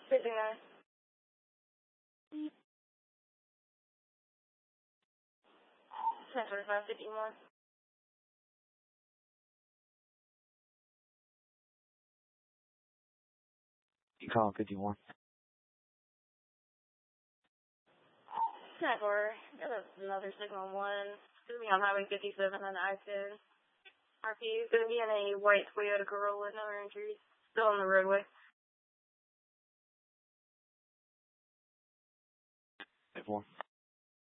59. Transfer 551. You call 51. Transfer. That's another signal 1. It's going to be on Highway 57 on I-10. RP is going to be in a white Toyota Corolla, no injuries. Still on the roadway. 4.